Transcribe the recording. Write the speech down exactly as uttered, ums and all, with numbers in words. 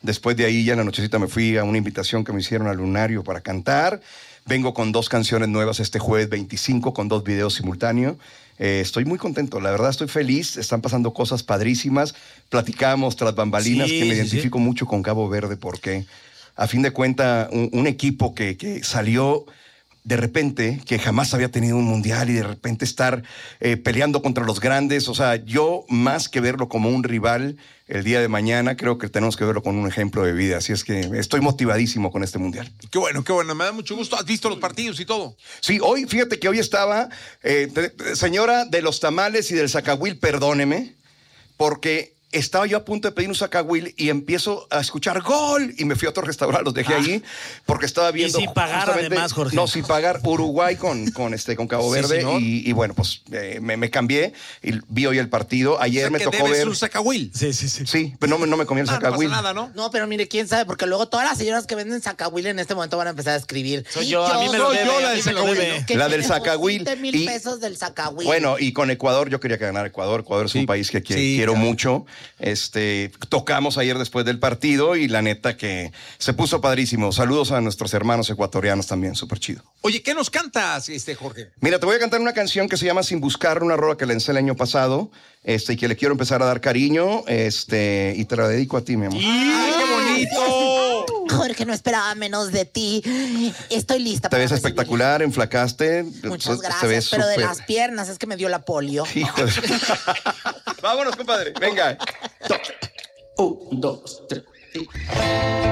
Después de ahí, ya en la nochecita, me fui a una invitación que me hicieron al Lunario para cantar. Vengo con dos canciones nuevas este jueves veinticinco, con dos videos simultáneos. Eh, estoy muy contento, la verdad estoy feliz. Están pasando cosas padrísimas. Platicamos tras bambalinas Sí, que me sí, identifico sí. mucho con Cabo Verde, porque a fin de cuentas, un, un equipo que, que salió de repente, que jamás había tenido un mundial y de repente estar eh, peleando contra los grandes. O sea, yo más que verlo como un rival el día de mañana, creo que tenemos que verlo con un ejemplo de vida. Así es que estoy motivadísimo con este mundial. Qué bueno, qué bueno. Me da mucho gusto. ¿Has visto los partidos y todo? Sí, hoy, fíjate que hoy estaba, eh, te- te- señora de los tamales y del zacahuil, perdóneme, porque estaba yo a punto de pedir un zacahuil y empiezo a escuchar ¡gol! Y me fui a otro restaurante, los dejé Ah. allí, porque estaba viendo... sin pagar, justamente- además, Jorge. No, sin pagar, Uruguay con, con, este, con Cabo Sí, Verde. señor. y, y bueno, pues eh, me, me cambié y vi hoy el partido. Ayer O sea, me que tocó debes ver... un zacahuil. Sí, sí, sí. Sí, pero no, me- no me comí el Ah, no pasa zacahuil. nada, ¿no? No, pero mire, quién sabe, porque luego todas las señoras que venden zacahuil en este momento van a empezar a escribir. Soy yo, a mí me lo soy debe, yo la a mí del me lo zacahuil, debe. ¿no? Que La me del zacahuil. deposite mil Y- pesos del zacahuil. Bueno, y con Ecuador, yo quería que ganara Ecuador. Ecuador es Sí. un país que, que Sí, quiero claro. mucho. Este, tocamos ayer después del partido y la neta que se puso padrísimo. Saludos a nuestros hermanos ecuatorianos también, súper chido. Oye, ¿qué nos cantas, este, Jorge? Mira, te voy a cantar una canción que se llama Sin Buscar, una rola que lancé el año pasado, este, y que le quiero empezar a dar cariño, este, y te la dedico a ti, mi amor. ¡Ay, qué bonito! Jorge, no esperaba menos de ti. Estoy lista Te para ves recibir. espectacular, enflacaste. Muchas te gracias, ves pero de súper- las piernas es que me dio la polio. Hijo de... Vámonos, compadre, venga. Un, dos, tres.